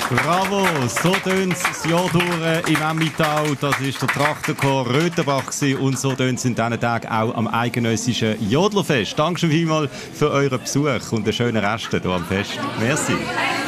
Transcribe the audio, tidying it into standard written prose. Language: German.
Bravo, so tönt das Jahr durch im Emmental. Das war der Trachtenchor Röthenbach und so tönt es in diesen Tagen auch am eidgenössischen Jodlerfest. Danke schon vielmals für euren Besuch und einen schönen Rest hier am Fest. Merci.